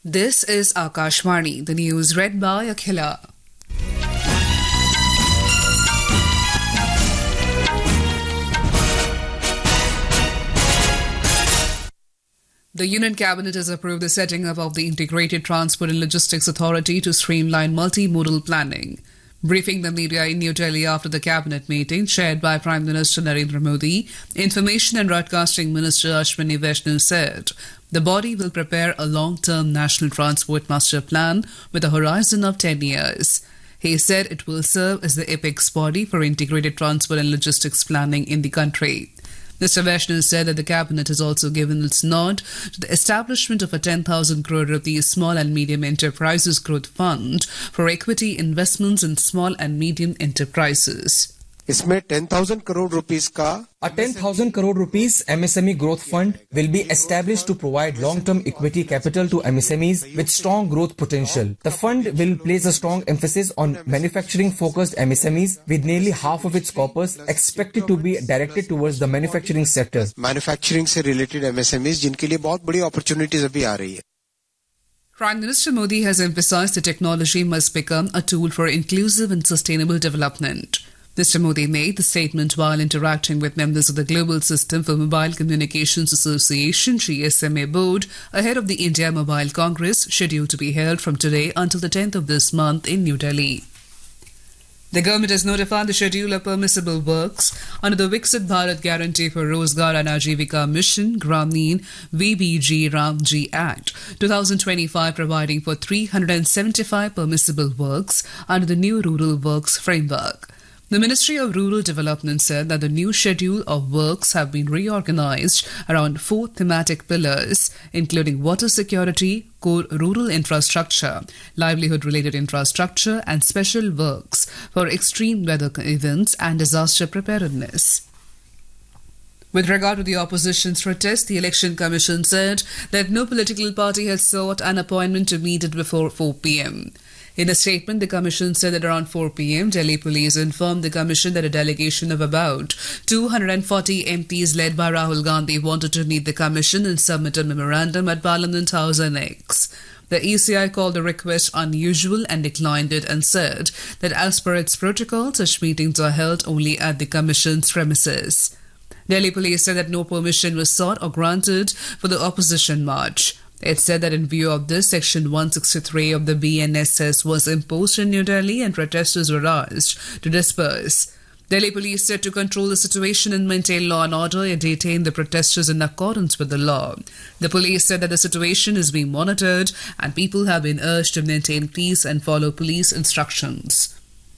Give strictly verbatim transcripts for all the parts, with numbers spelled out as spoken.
This is Akashvani, the news read by Akhila. The Union Cabinet has approved the setting up of the Integrated Transport and Logistics Authority to streamline multimodal planning. Briefing the media in New Delhi after the cabinet meeting chaired by Prime Minister Narendra Modi, Information and Broadcasting Minister Ashwini Vaishnaw said the body will prepare a long-term national transport master plan with a horizon of ten years. He said it will serve as the apex body for integrated transport and logistics planning in the country. Mister Vaishnaw said that the cabinet has also given its nod to the establishment of a ten thousand crore rupees Small and Medium Enterprises Growth Fund for equity investments in small and medium enterprises. इसमें ten thousand crore rupees का A ten thousand crore rupees M S M E growth fund will be established to provide long-term equity capital to M S M Es with strong growth potential. The fund will place a strong emphasis on manufacturing-focused M S M Es with nearly half of its corpus expected to be directed towards the manufacturing sector. Manufacturing से related M S M Es जिनके लिए बहुत बड़ी opportunities अभी आ रही है. Prime Minister Modi has emphasized that technology must become a tool for inclusive and sustainable development. Mister Modi made the statement while interacting with members of the Global System for Mobile Communications Association G S M A board ahead of the India Mobile Congress scheduled to be held from today until the tenth of this month in New Delhi. The government has notified the schedule of permissible works under the Viksit Bharat Guarantee for Rozgar and Ajivika Mission Gramin V B G Ramji Act twenty twenty-five, providing for three hundred seventy-five permissible works under the new Rural Works Framework. The Ministry of Rural Development said that the new schedule of works have been reorganized around four thematic pillars, including water security, core rural infrastructure, livelihood-related infrastructure, and special works for extreme weather events and disaster preparedness. With regard to the opposition's protest, the Election Commission said that no political party has sought an appointment to meet it before four p.m. In a statement, the Commission said that around four p.m., Delhi Police informed the Commission that a delegation of about two hundred forty M Ps led by Rahul Gandhi wanted to meet the Commission and submit a memorandum at Parliament House Annex. The E C I called the request unusual and declined it and said that as per its protocol, such meetings are held only at the Commission's premises. Delhi Police said that no permission was sought or granted for the opposition march. It said that in view of this, Section one sixty-three of the B N S S was imposed in New Delhi and protesters were asked to disperse. Delhi Police said to control the situation and maintain law and order and detain the protesters in accordance with the law. The police said that the situation is being monitored and people have been urged to maintain peace and follow police instructions.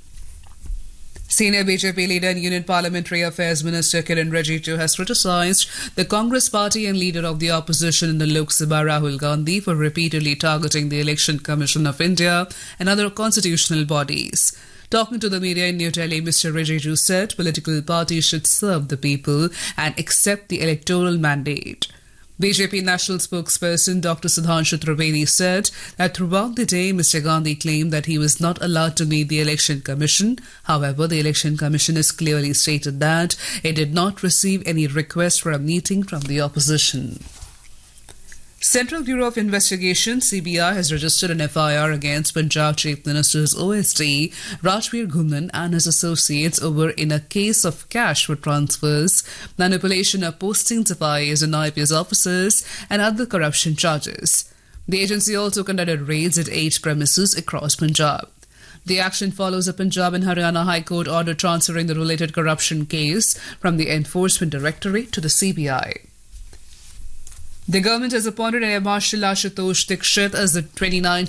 Senior B J P leader and Union Parliamentary Affairs Minister Kiren Rijiju has criticised the Congress party and leader of the opposition in the Lok Sabha Rahul Gandhi for repeatedly targeting the Election Commission of India and other constitutional bodies. Talking to the media in New Delhi, Mister Rijiju said political parties should serve the people and accept the electoral mandate. B J P national spokesperson Doctor Sudhanshu Trivedi said that throughout the day, Mister Gandhi claimed that he was not allowed to meet the Election Commission. However, the Election Commission has clearly stated that it did not receive any request for a meeting from the opposition. Central Bureau of Investigation (C B I) has registered an F I R against Punjab Chief Minister's O S D Rajveer Ghunnan and his associates over in a case of cash for transfers, manipulation of postings of I A S and I P S officers, and other corruption charges. The agency also conducted raids at eight premises across Punjab. The action follows a Punjab and Haryana High Court order transferring the related corruption case from the Enforcement Directorate to the C B I. The government has appointed Air Marshal Ashutosh Dikshit as the twenty-ninth